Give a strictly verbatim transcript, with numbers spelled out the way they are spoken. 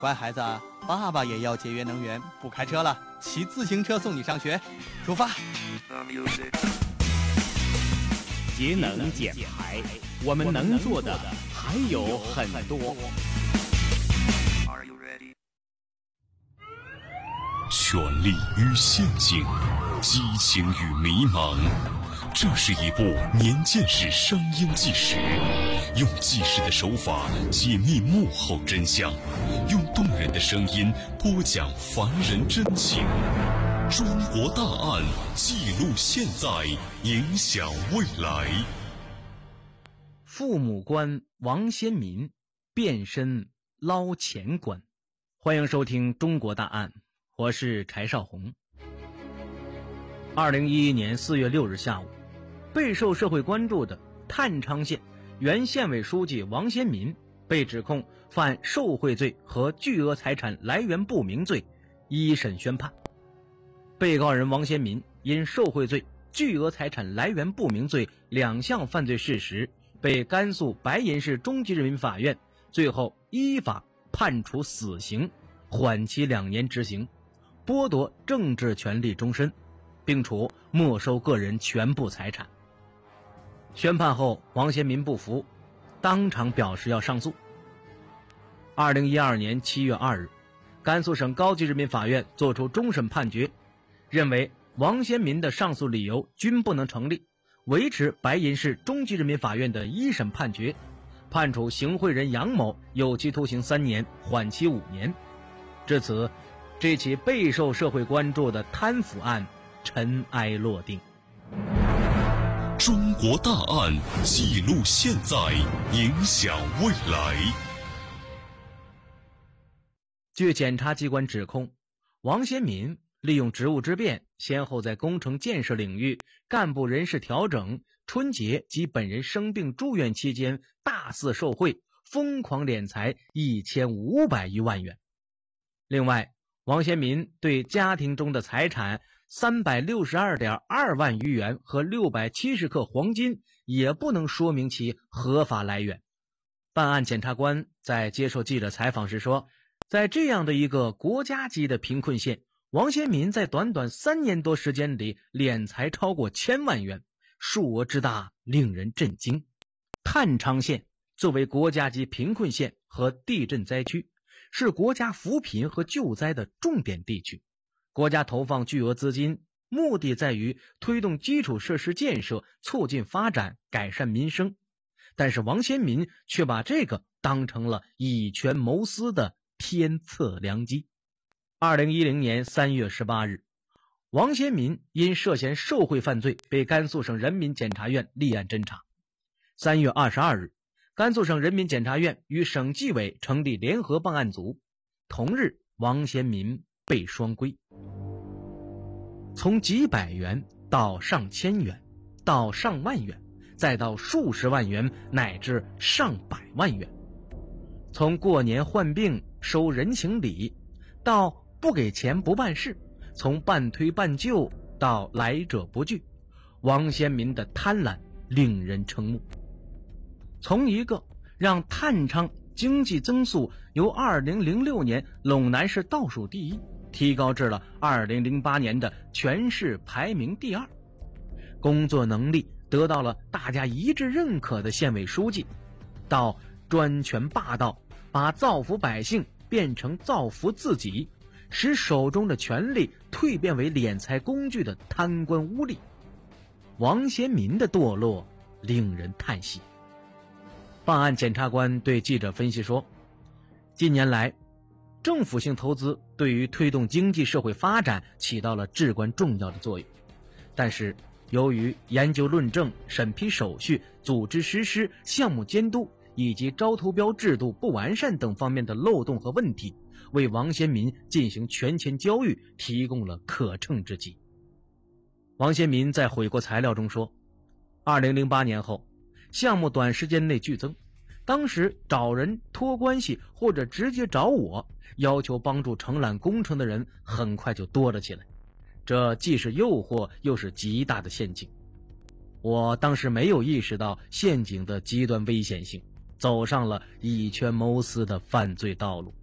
乖孩子，爸爸也要节约能源，不开车了，骑自行车送你上学，出发。 节能减排，我们能做的还有很多。 权力与陷阱，激情与迷茫，这是一部年鉴识商业纪实，用纪实的手法解密幕后真相，用动人的声音播讲凡人真情。中国大案，记录现在，影响未来。 父母官王先民变身捞钱官。欢迎收听中国大案，我是柴少红。二零一一年四月六日下午，备受社会关注的探昌县原县委书记王先民被指控犯受贿罪和巨额财产来源不明罪，一审宣判。被告人王先民因受贿罪、巨额财产来源不明罪两项犯罪事实，被甘肃白银市中级人民法院最后依法判处死刑，缓期两年执行，剥夺政治权利终身，并处没收个人全部财产。宣判后，王先民不服，当场表示要上诉。二零一二年七月二日，甘肃省高级人民法院作出终审判决，认为王先民的上诉理由均不能成立，维持白银市中级人民法院的一审判决，判处行贿人杨某有期徒刑三年，缓期五年。至此，这起备受社会关注的贪腐案尘埃落定。 中国大案，记录现在，影响未来。 据检察机关指控，王先民利用职务之便，先后在工程建设领域、干部人事调整、春节及本人生病住院期间大肆受贿，疯狂敛财一千五百余万元。另外，王先民对家庭中的财产三百六十二点二万余元和六百七十克黄金也不能说明其合法来源。办案检察官在接受记者采访时说，在这样的一个国家级的贫困县，王先民在短短三年多时间里敛财超过千万元，数额之大令人震惊。探昌县作为国家级贫困县和地震灾区，是国家扶贫和救灾的重点地区，国家投放巨额资金，目的在于推动基础设施建设，促进发展，改善民生。但是王先民却把这个当成了以权谋私的天赐良机。二零一零年三月十八日，王先民因涉嫌受贿犯罪被甘肃省人民检察院立案侦查。三月二十二日，甘肃省人民检察院与省纪委成立联合办案组，同日王先民被双规。从几百元到上千元，到上万元，再到数十万元乃至上百万元。从过年患病收人情礼，到不给钱不办事，从半推半就到来者不拒，王先民的贪婪令人瞠目。从一个让探昌经济增速由二零零六年陇南市倒数第一提高至了二零零八年的全市排名第二，工作能力得到了大家一致认可的县委书记，到专权霸道，把造福百姓变成造福自己，使手中的权力蜕变为敛财工具的贪官污吏，王先民的堕落令人叹息。办案检察官对记者分析说，近年来政府性投资对于推动经济社会发展起到了至关重要的作用，但是由于研究论证、审批手续、组织实施、项目监督以及招投标制度不完善等方面的漏洞和问题，为王先民进行权钱交易提供了可乘之机。王先民在悔过材料中说，二零零八年后，项目短时间内剧增，当时找人托关系或者直接找我要求帮助承揽工程的人很快就多了起来，这既是诱惑又是极大的陷阱。我当时没有意识到陷阱的极端危险性，走上了以权谋私的犯罪道路。